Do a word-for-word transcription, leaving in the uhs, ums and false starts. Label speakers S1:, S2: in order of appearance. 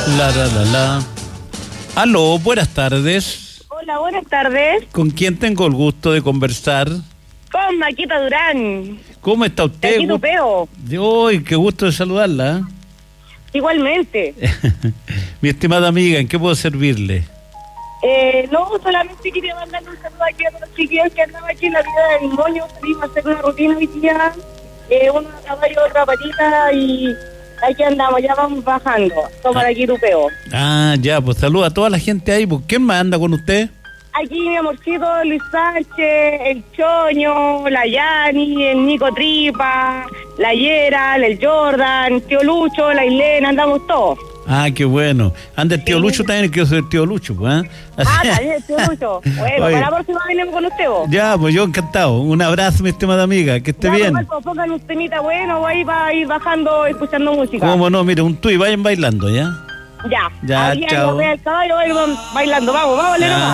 S1: La, la, la, la. Aló, buenas tardes.
S2: Hola, buenas tardes.
S1: ¿Con quién tengo el gusto de conversar?
S2: Con Maquita Durán.
S1: ¿Cómo está
S2: De
S1: usted?
S2: aquí Tupeo.
S1: ¡Uy, qué gusto de saludarla!
S2: Igualmente.
S1: Mi estimada amiga, ¿en qué puedo servirle?
S2: Eh, no, solamente quería mandarle un saludo aquí a todos los chiquillos que andaban aquí en la vida del moño. Salimos a hacer una rutina hoy día. Eh, uno a caballo, otra patita y aquí andamos, ya vamos bajando. Somos de aquí Tupeo.
S1: Ah, ya, pues saluda a toda la gente ahí. Pues, ¿quién más anda con usted?
S2: Aquí mi amorcito Luis Sánchez, el Choño, la Yani, el Nico Tripa, la Gerald, el Jordan, tío Lucho, la Ilena, andamos todos.
S1: Ah, qué bueno. Anda el tío
S2: Sí.
S1: Lucho también, quiero ser el tío Lucho, pues. ¿eh?
S2: Ah, también el tío Lucho. Bueno,
S1: Oye.
S2: para la próxima venimos con usted, vos.
S1: Ya, pues yo encantado. Un abrazo, mi estimada amiga. Que esté
S2: Ya,
S1: bien.
S2: pues, Marco, pongan un temita bueno ahí para ir bajando, escuchando música.
S1: ¿Cómo no? Mire, un tuit, vayan bailando, ¿ya?
S2: Ya.
S1: Ya,
S2: Había
S1: chao.
S2: que el caballo, vayan bailando. Vamos, vamos,
S1: Ya.
S2: Leno.